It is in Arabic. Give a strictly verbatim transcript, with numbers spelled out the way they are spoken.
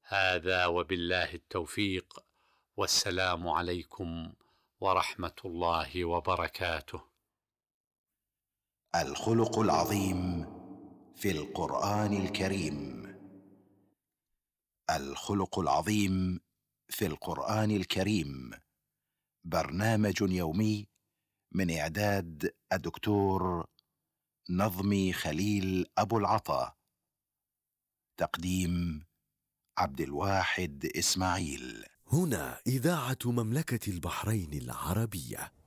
هذا وبالله التوفيق، والسلام عليكم ورحمة الله وبركاته. الخلق العظيم في القرآن الكريم. الخلق العظيم في القرآن الكريم برنامج يومي من إعداد الدكتور نظمي خليل أبو العطا، تقديم عبد الواحد إسماعيل. هنا إذاعة مملكة البحرين العربية.